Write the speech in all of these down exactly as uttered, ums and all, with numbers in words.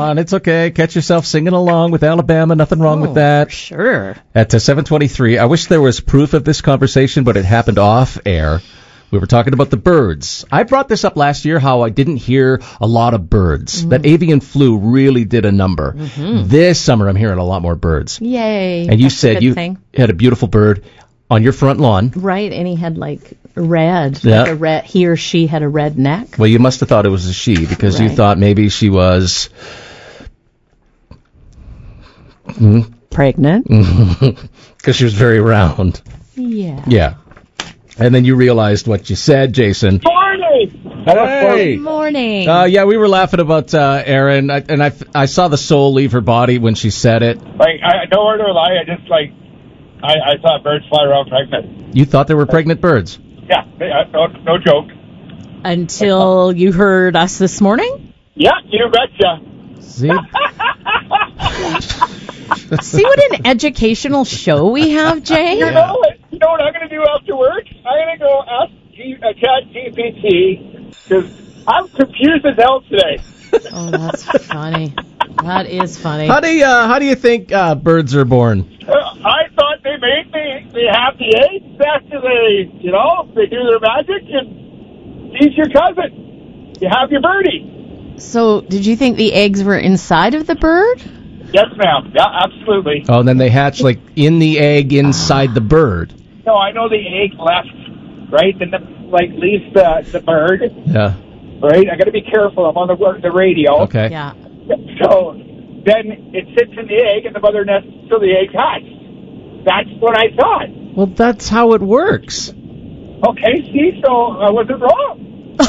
on. It's okay. Catch yourself singing along with Alabama. Nothing wrong oh, with that. For sure. At uh, seven twenty-three, I wish there was proof of this conversation, but it happened off air. We were talking about the birds. I brought this up last year, how I didn't hear a lot of birds. Mm. That avian flu really did a number. Mm-hmm. This summer, I'm hearing a lot more birds. Yay. And you That's said you thing. had a beautiful bird on your front lawn. Right, and he had like red. Yeah. Like a red. He or she had a red neck. Well, you must have thought it was a she, because right. you thought maybe she was... Hmm? Pregnant. Because she was very round. Yeah. Yeah. And then you realized what you said, Jason. Morning! Hey! Good morning. Uh, yeah, we were laughing about uh, Erin, I, and I, I saw the soul leave her body when she said it. Like, I don't want to lie, I just, like, I, I thought birds fly around pregnant. You thought there were pregnant birds? Yeah, no, no joke. Until you heard us this morning? Yeah, you betcha. See? See what an educational show we have, Jay? You know what? You know what I'm going to do after work? I'm going to go ask G, uh, Chat G P T, because I'm confused as hell today. Oh, that's funny. That is funny. How do you, uh, how do you think uh, birds are born? Uh, I thought they made me, they have the eggs after they, you know, they do their magic, and he's your cousin. You have your birdie. So, did you think the eggs were inside of the bird? Yes, ma'am. Yeah, absolutely. Oh, and then they hatch, like, in the egg inside the bird. No, I know the egg left, right? And the, like, leaves the, the bird. Yeah. Right? I got to be careful. I'm on the, the radio. Okay. Yeah. So then it sits in the egg, and the mother nests till the egg hatches. That's what I thought. Well, that's how it works. Okay, see, so I wasn't wrong.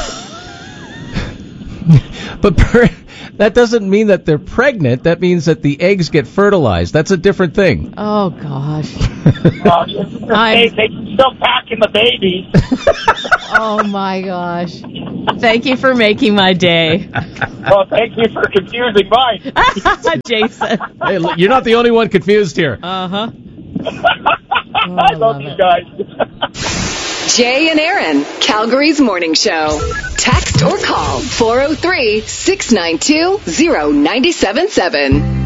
But per- that doesn't mean that they're pregnant. That means that the eggs get fertilized. That's a different thing. Oh, gosh. uh, they, they still packing the baby. Oh, my gosh. Thank you for making my day. Well, thank you for confusing mine. Jason. Hey, look, you're not the only one confused here. Uh-huh. Oh, I, I love, love you guys. Jay and Erin, Calgary's Morning Show. Text or call four oh three, six nine two, oh nine seven seven.